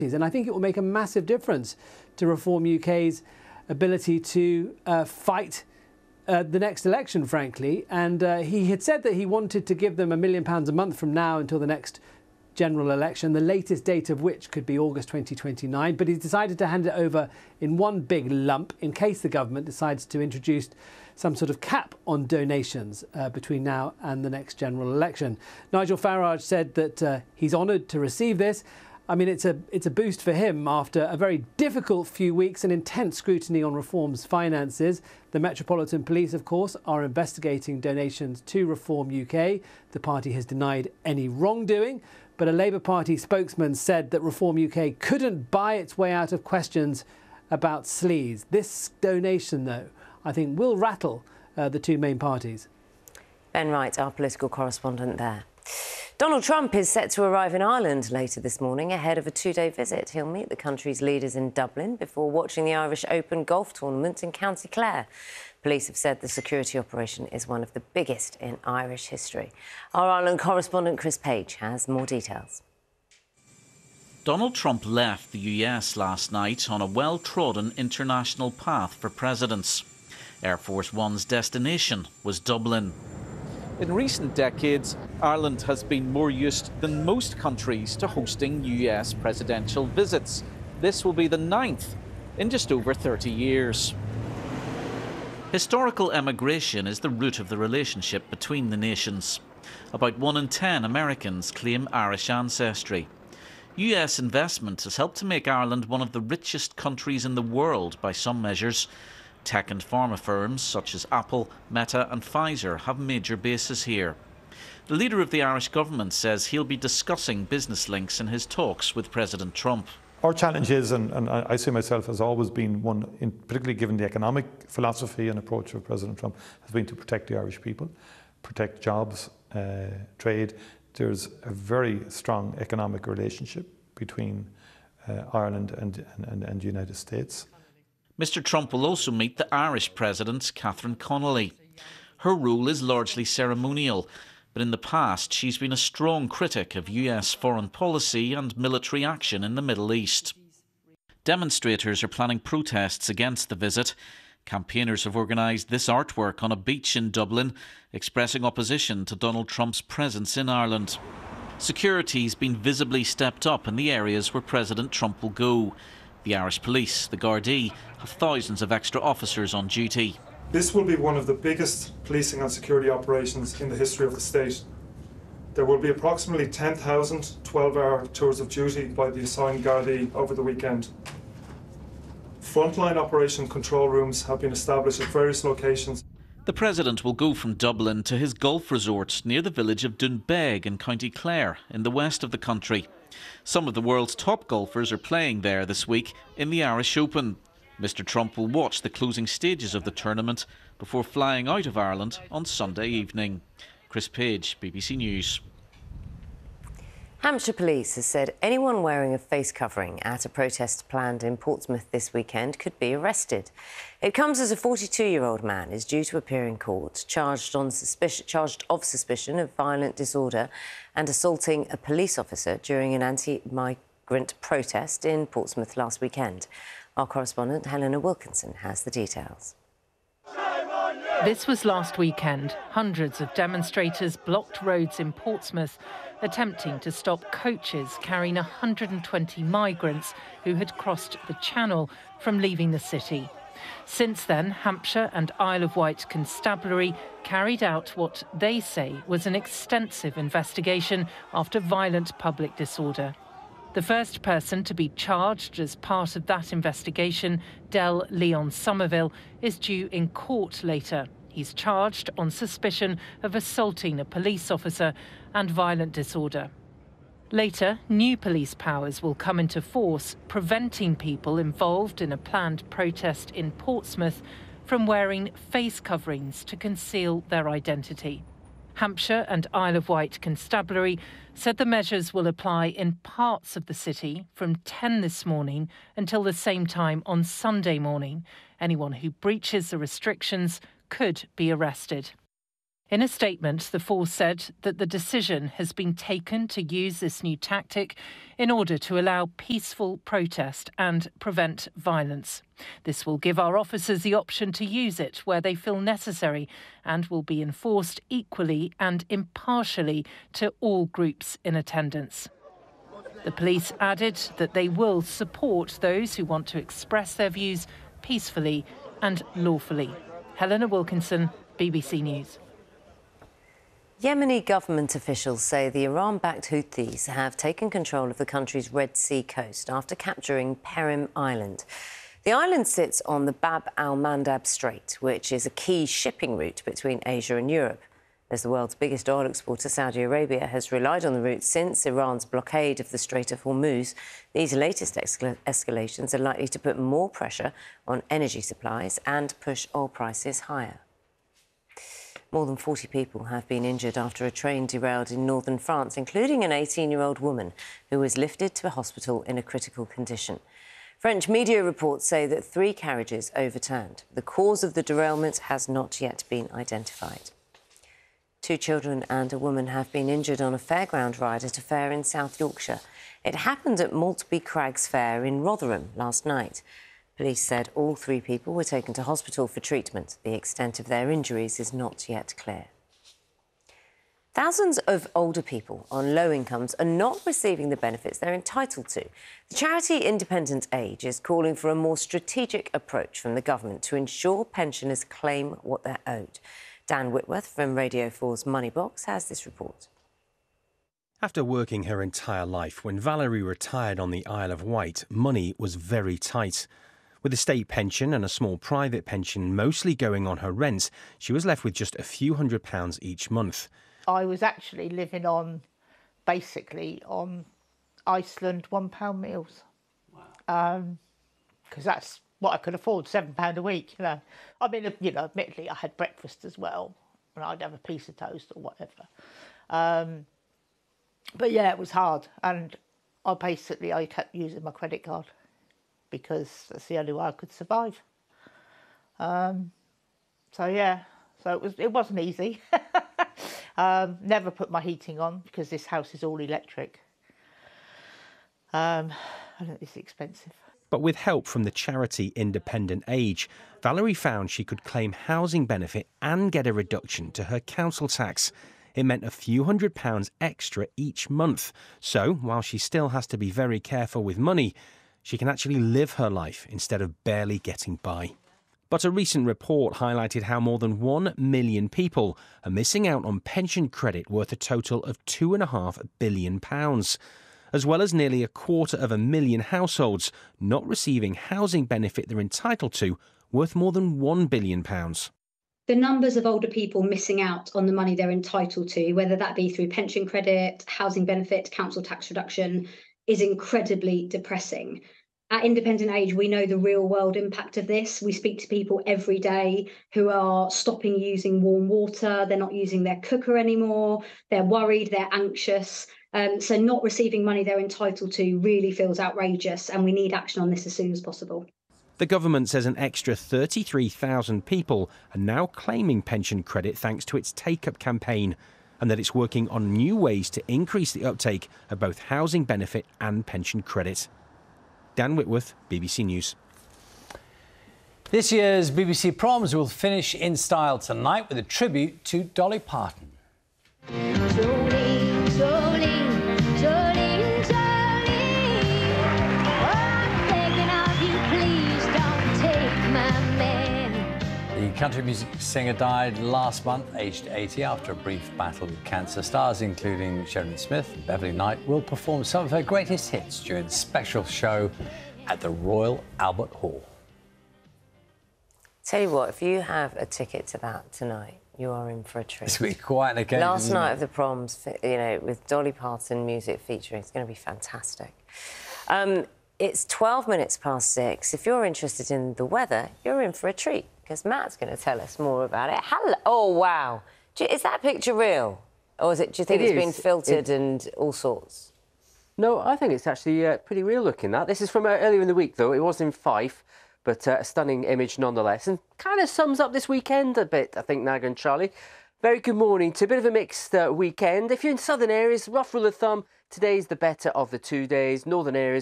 And I think it will make a massive difference to Reform UK's ability to fight the next election, frankly. And he had said that he wanted to give them £1 million a month from now until the next general election, the latest date of which could be August 2029. But he's decided to hand it over in one big lump in case the government decides to introduce some sort of cap on donations between now and the next general election. Nigel Farage said that he's honoured to receive this. I mean, it's a boost for him after a very difficult few weeks and intense scrutiny on Reform's finances. The Metropolitan Police, of course, are investigating donations to Reform UK. The party has denied any wrongdoing, but a Labour Party spokesman said that Reform UK couldn't buy its way out of questions about sleaze. This donation, though, I think will rattle the two main parties. Ben Wright, our political correspondent there. Donald Trump is set to arrive in Ireland later this morning ahead of a two-day visit. He'll meet the country's leaders in Dublin before watching the Irish Open golf tournament in County Clare. Police have said the security operation is one of the biggest in Irish history. Our Ireland correspondent Chris Page has more details. Donald Trump left the US last night on a well-trodden international path for presidents. Air Force One's destination was Dublin. In recent decades, Ireland has been more used than most countries to hosting US presidential visits. This will be the 9th in just over 30 years. Historical emigration is the root of the relationship between the nations. About 1 in 10 Americans claim Irish ancestry. US investment has helped to make Ireland one of the richest countries in the world by some measures. Tech and pharma firms such as Apple, Meta and Pfizer have major bases here. The leader of the Irish government says he'll be discussing business links in his talks with President Trump. Our challenge is, and I see myself as always being one, particularly given the economic philosophy and approach of President Trump, has been to protect the Irish people, protect jobs, trade. There's a very strong economic relationship between Ireland and the United States. Mr. Trump will also meet the Irish President, Catherine Connolly. Her role is largely ceremonial, but in the past she's been a strong critic of US foreign policy and military action in the Middle East. Demonstrators are planning protests against the visit. Campaigners have organised this artwork on a beach in Dublin, expressing opposition to Donald Trump's presence in Ireland. Security's been visibly stepped up in the areas where President Trump will go. The Irish police, the Gardaí, have thousands of extra officers on duty. This will be one of the biggest policing and security operations in the history of the state. There will be approximately 10,000 12-hour tours of duty by the assigned Gardaí over the weekend. Frontline operation control rooms have been established at various locations. The President will go from Dublin to his golf resort near the village of Doonbeg in County Clare in the west of the country. Some of the world's top golfers are playing there this week in the Irish Open. Mr. Trump will watch the closing stages of the tournament before flying out of Ireland on Sunday evening. Chris Page, BBC News. Hampshire Police has said anyone wearing a face covering at a protest planned in Portsmouth this weekend could be arrested. It comes as a 42-year-old man is due to appear in court, charged of suspicion of violent disorder and assaulting a police officer during an anti-migrant protest in Portsmouth last weekend. Our correspondent Helena Wilkinson has the details. This was last weekend. Hundreds of demonstrators blocked roads in Portsmouth, attempting to stop coaches carrying 120 migrants who had crossed the Channel from leaving the city. Since then, Hampshire and Isle of Wight Constabulary carried out what they say was an extensive investigation after violent public disorder. The first person to be charged as part of that investigation, Del Leon Somerville, is due in court later. He's charged on suspicion of assaulting a police officer and violent disorder. Later, new police powers will come into force, preventing people involved in a planned protest in Portsmouth from wearing face coverings to conceal their identity. Hampshire and Isle of Wight Constabulary said the measures will apply in parts of the city from 10 this morning until the same time on Sunday morning. Anyone who breaches the restrictions could be arrested. In a statement, the force said that the decision has been taken to use this new tactic in order to allow peaceful protest and prevent violence. This will give our officers the option to use it where they feel necessary and will be enforced equally and impartially to all groups in attendance. The police added that they will support those who want to express their views peacefully and lawfully. Helena Wilkinson, BBC News. Yemeni government officials say the Iran-backed Houthis have taken control of the country's Red Sea coast after capturing Perim Island. The island sits on the Bab al-Mandab Strait, which is a key shipping route between Asia and Europe. As the world's biggest oil exporter, Saudi Arabia has relied on the route since Iran's blockade of the Strait of Hormuz. These latest escalations are likely to put more pressure on energy supplies and push oil prices higher. More than 40 people have been injured after a train derailed in northern France, including an 18-year-old woman who was lifted to a hospital in a critical condition. French media reports say that 3 carriages overturned. The cause of the derailment has not yet been identified. 2 children and a woman have been injured on a fairground ride at a fair in South Yorkshire. It happened at Maltby Crags Fair in Rotherham last night. Police said all 3 people were taken to hospital for treatment. The extent of their injuries is not yet clear. Thousands of older people on low incomes are not receiving the benefits they're entitled to. The charity Independent Age is calling for a more strategic approach from the government to ensure pensioners claim what they're owed. Dan Whitworth from Radio 4's Money Box has this report. After working her entire life, when Valerie retired on the Isle of Wight, money was very tight. With a state pension and a small private pension mostly going on her rent, she was left with just a few £100s each month. I was actually living on, basically, on Iceland £1 meals. Wow. Because that's what I could afford, £7 a week, you know. I mean, admittedly, I had breakfast as well, and I'd have a piece of toast or whatever. But yeah, it was hard, and I kept using my credit card because that's the only way I could survive. So it wasn't easy. Never put my heating on because this house is all electric. It's expensive. But with help from the charity Independent Age, Valerie found she could claim housing benefit and get a reduction to her council tax. It meant a few £100s extra each month. So, while she still has to be very careful with money, she can actually live her life instead of barely getting by. But a recent report highlighted how more than 1 million people are missing out on pension credit worth a total of £2.5 billion, as well as nearly 250,000 households not receiving housing benefit they're entitled to, worth more than £1 billion. The numbers of older people missing out on the money they're entitled to, whether that be through pension credit, housing benefit, council tax reduction, is incredibly depressing. At Independent Age, we know the real world impact of this. We speak to people every day who are stopping using warm water. They're not using their cooker anymore. They're worried, they're anxious. So not receiving money they're entitled to really feels outrageous, and we need action on this as soon as possible. The government says an extra 33,000 people are now claiming pension credit thanks to its Take Up campaign, and that it's working on new ways to increase the uptake of both housing benefit and pension credit. Dan Whitworth, BBC News. This year's BBC Proms will finish in style tonight with a tribute to Dolly Parton. Jolene, Jolene, Jolene, Jolene. Oh, I'm begging of you, please don't take my man. The country music singer died last month, aged 80, after a brief battle with cancer. Stars including Sheridan Smith and Beverly Knight will perform some of her greatest hits during the special show at the Royal Albert Hall. Tell you what, if you have a ticket to that tonight, you are in for a treat. It's going to be quite an occasion. Last night of the Proms, with Dolly Parton music featuring, it's going to be fantastic. It's 12 minutes past 6. If you're interested in the weather, you're in for a treat, because Matt's going to tell us more about it. Hello. Oh, wow. Is that picture real? Or do you think it's been filtered and all sorts? No, I think it's actually pretty real looking, that. This is from earlier in the week, though. It was in Fife, but a stunning image nonetheless. And kind of sums up this weekend a bit, I think, Nag and Charlie. Very good morning to a bit of a mixed weekend. If you're in southern areas, rough rule of thumb, today's the better of the 2 days. Northern areas